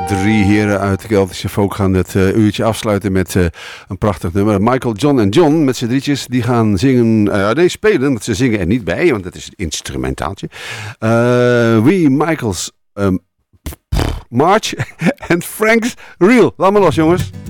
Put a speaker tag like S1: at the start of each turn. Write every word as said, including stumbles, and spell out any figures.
S1: drie heren uit de Keltische folk gaan het uh, uurtje afsluiten met uh, een prachtig nummer. Michael, John en John met z'n drietjes, die gaan zingen, uh, nee spelen, want ze zingen er niet bij, want het is een instrumentaaltje. Uh, We Michaels um, March en Frank's Reel. Laat maar los jongens.